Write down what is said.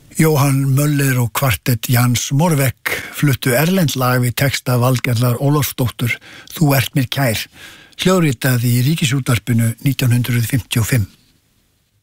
Jóhann Möller og kvartett Jans Morvek fluttu erlend lag við texta Valgerðar Ólafsdóttur Þú ert mér kær, hljóðritað í Ríkisútvarpinu 1955.